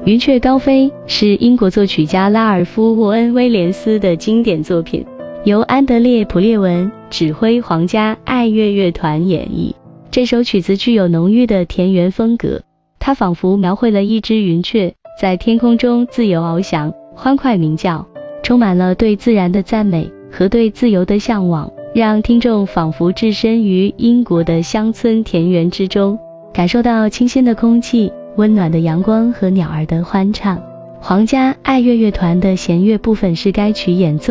云雀高飞是英国作曲家拉尔夫·沃恩·威廉斯的经典作品，由安德烈·普列文指挥皇家爱乐乐团演绎。这首曲子具有浓郁的田园风格，它仿佛描绘了一只云雀在天空中自由翱翔，欢快鸣叫，充满了对自然的赞美和对自由的向往，让听众仿佛置身于英国的乡村田园之中，感受到清新的空气、温暖的阳光和鸟儿的欢唱。皇家爱乐乐团的弦乐部分是该曲演奏